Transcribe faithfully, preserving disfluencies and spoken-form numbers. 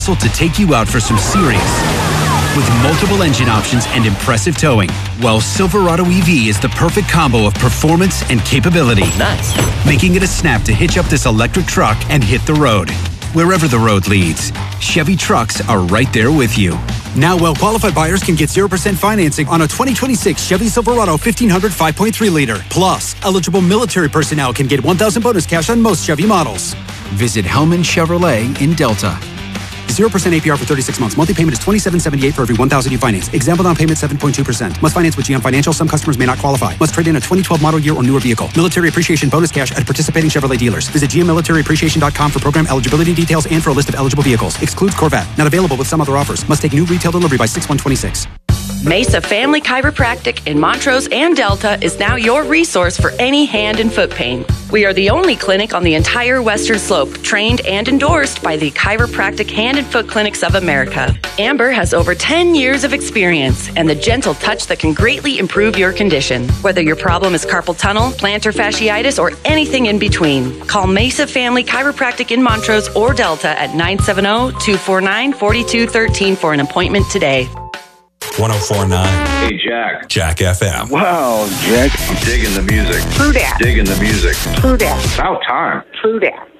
to take you out for some serious. With multiple engine options and impressive towing, well, Silverado E V is the perfect combo of performance and capability. Nice. Making it a snap to hitch up this electric truck and hit the road. Wherever the road leads, Chevy trucks are right there with you. Now, well-qualified buyers can get zero percent financing on a twenty twenty-six Chevy Silverado fifteen hundred five point three liter. Plus, eligible military personnel can get one thousand bonus cash on most Chevy models. Visit Hellman Chevrolet in Delta. zero percent A P R for thirty-six months. Monthly payment is twenty-seven seventy-eight for every one thousand you finance. Example down payment seven point two percent. Must finance with G M Financial. Some customers may not qualify. Must trade in a twenty twelve model year or newer vehicle. Military appreciation bonus cash at participating Chevrolet dealers. Visit G M military appreciation dot com for program eligibility details and for a list of eligible vehicles. Excludes Corvette. Not available with some other offers. Must take new retail delivery by six one twenty-six. Mesa Family Chiropractic in Montrose and Delta is now your resource for any hand and foot pain. We are the only clinic on the entire Western Slope trained and endorsed by the Chiropractic Hand and Foot Clinics of America. Amber has over ten years of experience and the gentle touch that can greatly improve your condition. Whether your problem is carpal tunnel, plantar fasciitis, or anything in between, call Mesa Family Chiropractic in Montrose or Delta at nine seven zero, two four nine, four two one three for an appointment today. one oh four point nine. Hey, Jack. Jack F M. Wow, Jack. I'm digging the music. True that. Digging the music. True that. About time. True that.